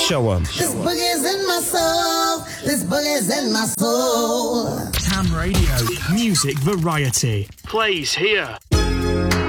Show 'em. This boogie's in my soul. This boogie's in my soul. Ham Radio, music variety. Plays here.